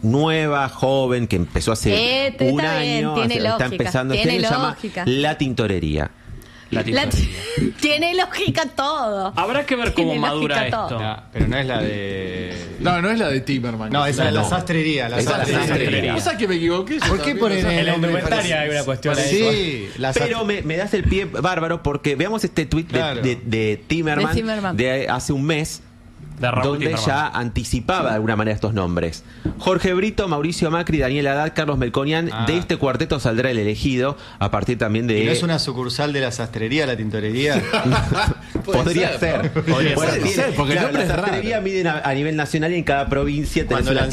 nueva, joven, que empezó hace un año, está empezando, se llama La Tintorería. Tiene lógica todo. Habrá que ver cómo madura esto. Pero no es la de... No es la de Timerman. No, esa es la sastrería. La sastrería. O sea que me equivoqué. ¿Por qué ponen en la indumentaria hay una cuestión ahí? Sí, pero me das el pie bárbaro porque veamos este tuit de Timerman de hace un mes, donde ya anticipaba de alguna manera estos nombres. Jorge Brito, Mauricio Macri, Daniel Haddad, Carlos Melconian. De este cuarteto saldrá el elegido a partir también de... ¿Y no es una sucursal de la sastrería, la tintorería? Podría ser. Porque claro, la sastrería miden a nivel nacional y en cada provincia tenés una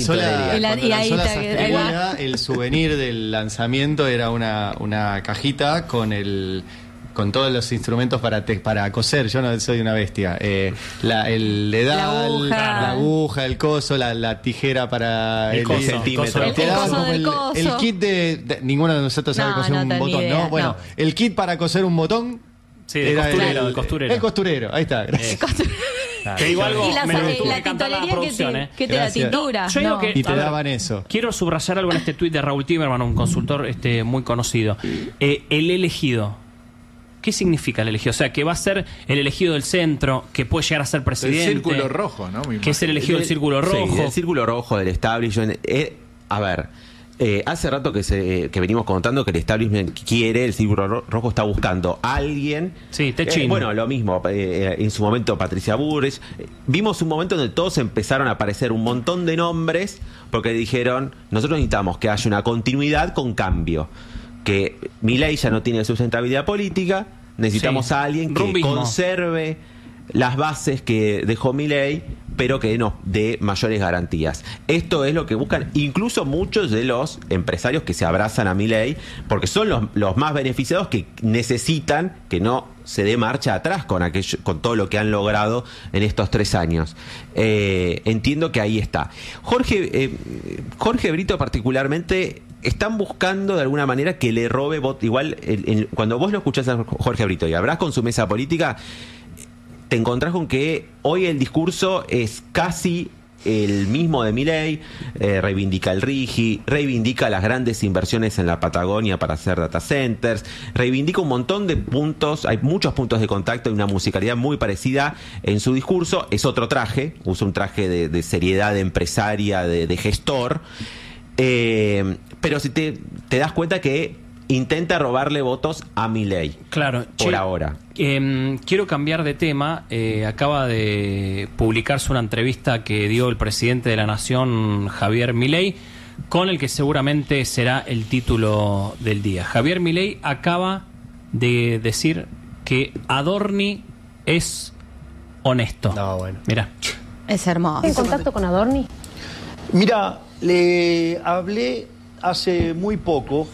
tintorería. El souvenir del lanzamiento era una cajita con todos los instrumentos para coser. Yo no soy una bestia. El dedal, la aguja, el coso, la tijera para el centímetro. El kit de ninguno de nosotros sabe coser un botón, ¿no? Bueno, el kit para coser un botón. Sí, el costurero. El costurero, ahí está. Te digo algo, y la tintorería que te da tintura. Yo digo que, y te daban eso. Quiero subrayar algo en este tuit de Raúl Timerman, un consultor muy conocido. El elegido. ¿Qué significa el elegido? O sea, que va a ser el elegido del centro, que puede llegar a ser presidente. El círculo rojo, ¿no? Que es el elegido del círculo rojo. Sí, el círculo rojo del establishment. A ver, hace rato que venimos contando que el establishment quiere, el círculo rojo está buscando a alguien. Sí, Techín. Bueno, lo mismo, en su momento Patricia Bullrich. Vimos un momento donde todos empezaron a aparecer un montón de nombres porque dijeron, nosotros necesitamos que haya una continuidad con cambio. Que Milei ya no tiene sustentabilidad política, necesitamos a alguien que conserve las bases que dejó Milei, pero que nos dé mayores garantías. Esto es lo que buscan incluso muchos de los empresarios que se abrazan a Milei, porque son los más beneficiados, que necesitan que no se dé marcha atrás con todo lo que han logrado en estos 3 años. Entiendo que ahí está. Jorge Brito particularmente, están buscando de alguna manera que le robe voto. Igual, cuando vos lo escuchás a Jorge Brito y hablás con su mesa política, te encontrás con que hoy el discurso es casi el mismo de Milei. Reivindica el RIGI, reivindica las grandes inversiones en la Patagonia para hacer data centers, reivindica un montón de puntos, hay muchos puntos de contacto y una musicalidad muy parecida en su discurso. Es otro traje, usa un traje de seriedad, de empresaria, de gestor. Pero si te das cuenta que intenta robarle votos a Milei. Claro. Por ahora. Quiero cambiar de tema. Acaba de publicarse una entrevista que dio el presidente de la Nación, Javier Milei, con el que seguramente será el título del día. Javier Milei acaba de decir que Adorni es honesto. No, bueno. Mirá. Es hermoso. ¿En contacto con Adorni? Mira, le hablé hace muy poco,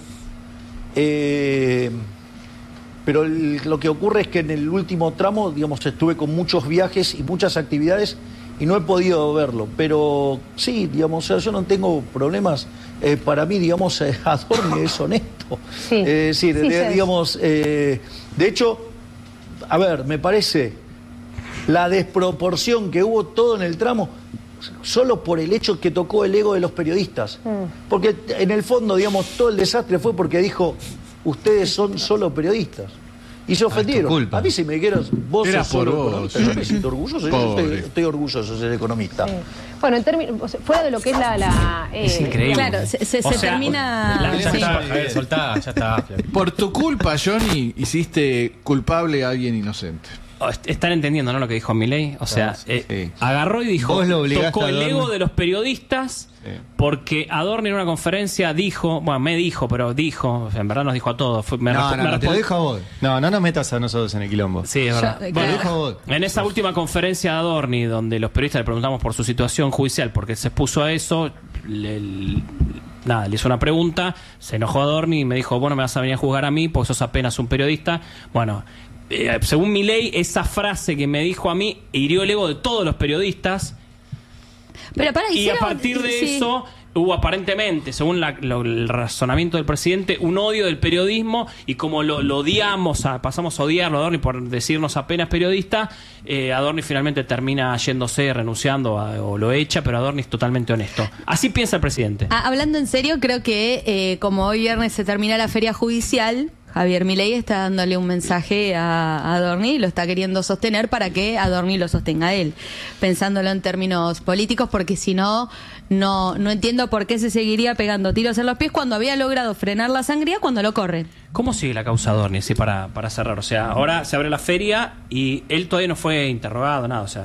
pero lo que ocurre es que en el último tramo, digamos, estuve con muchos viajes y muchas actividades y no he podido verlo. Pero sí, digamos, o sea, yo no tengo problemas. Para mí, digamos, Adorni es honesto. Sí. Digamos, de hecho, a ver, me parece la desproporción que hubo todo en el tramo, solo por el hecho que tocó el ego de los periodistas. Porque en el fondo, digamos, todo el desastre fue porque dijo, ustedes son solo periodistas. Y se ofendieron. A mí, si me dijeras, vos era sos solo vos, economista, yo me siento orgulloso. Yo estoy orgulloso de ser economista. Sí. Bueno, en términos, fuera de lo que es es increíble. Claro, se termina... Ya está, Javier, soltá, ya está. Por tu culpa, Johnny, hiciste culpable a alguien inocente. Están entendiendo, ¿no?, lo que dijo Milei. O sea, sí. agarró y dijo, Vos lo obligaste tocó a el Adorni. ego de los periodistas, porque Adorni en una conferencia dijo, o sea, en verdad nos dijo a todos. Te lo dijo a vos. No nos metas a nosotros en el quilombo. Sí, es verdad. Te lo dijo a vos. En esa última conferencia de Adorni, donde los periodistas le preguntamos por su situación judicial, porque se expuso a eso, le hizo una pregunta, se enojó Adorni y me dijo, bueno, me vas a venir a juzgar a mí porque sos apenas un periodista. Bueno, según Milei, esa frase que me dijo a mí hirió el ego de todos los periodistas. Pero y a partir de eso hubo aparentemente, según el razonamiento del presidente, un odio del periodismo, y como lo odiamos, pasamos a odiarlo a Adorni por decirnos apenas periodista, Adorni finalmente termina yéndose, renunciando o lo echa, pero Adorni es totalmente honesto. Así piensa el presidente. Hablando en serio, creo que como hoy viernes se termina la feria judicial, Javier Milei está dándole un mensaje a Adorni y lo está queriendo sostener para que Adorni lo sostenga a él, pensándolo en términos políticos, porque si no entiendo por qué se seguiría pegando tiros en los pies cuando había logrado frenar la sangría cuando lo corren. ¿Cómo sigue la causa Adorni? Sí, para cerrar. O sea, ahora se abre la feria y él todavía no fue interrogado, nada. O sea,